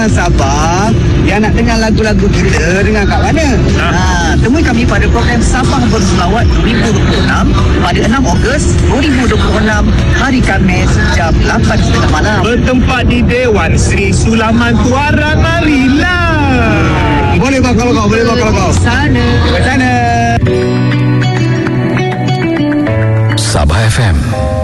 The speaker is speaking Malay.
orang Sabah yang nak dengar lagu-lagu kita, dengar kat mana? Temui kami pada program Sabah Berselawat 2026 pada 6 Ogos 2026 hari Khamis jam 8.30 malam. Bertempat di Dewan Sri Sulaman Tuara Marila. Boleh bang kalau kau, boleh bang kalau kau. Sana. Ke sana. Sabah FM